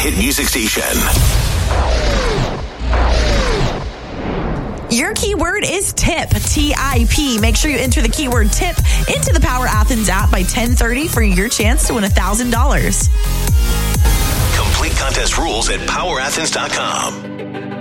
hit music station. Your keyword is tip, T-I-P. Make sure you enter the keyword tip into the Power Athens app by 10:30 for your chance to win $1,000. Complete contest rules at powerathens.com.